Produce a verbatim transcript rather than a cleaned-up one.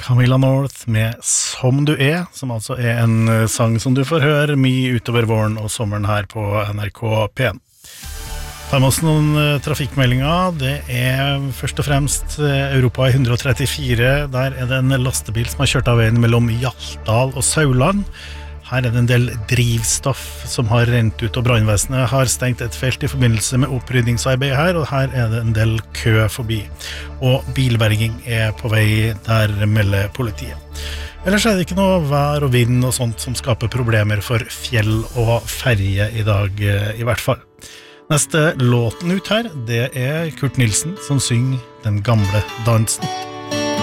Camilla North med Som du er, som altså er en sang som du får høre mye utover våren og sommeren her på N R K P en. Ta med oss noen trafikkmeldinger. Det er først og fremst Europa i one thirty-four. Der er det en lastebil som har kjørt av veien mellom Hjaltdal og Sauland. Her er det en del drivstoff som har rent ut, og brannvesenet har stengt et felt i forbindelse med opprydningsarbeid her, og her er det en del kø forbi. Og bilberging er på vei, der melder politiet. Ellers er det ikke noe vær og vind og sånt som skaper problemer for fjell og ferje i dag, i hvert fall. Neste låten ut her, det er Kurt Nilsen som synger Den gamle dansen.